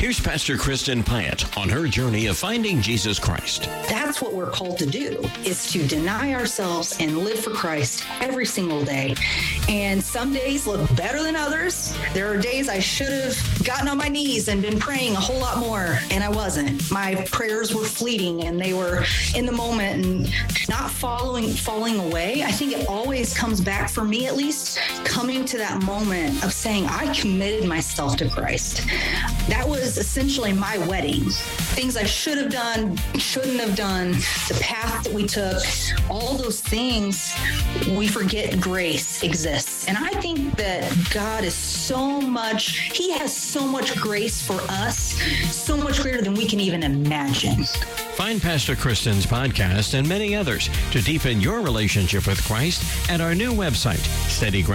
Here's Pastor Kristen Pyatt on her journey of finding Jesus Christ. That's what we're called to do, is to deny ourselves and live for Christ every single day. And some days look better than others. There are days I should have gotten on my knees and been praying a whole lot more, and I wasn't. My prayers were fleeting and they were in the moment and not falling away. I think it always comes back, for me at least, coming to that moment of saying, I committed myself to Christ. That was essentially my wedding. Things I should have done, shouldn't have done, the path that we took, all those things, we forget grace exists. And I think that God is He has so much grace for us, so much greater than we can even imagine. Find Pastor Kristen's podcast and many others to deepen your relationship with Christ at our new website, steadyground.org.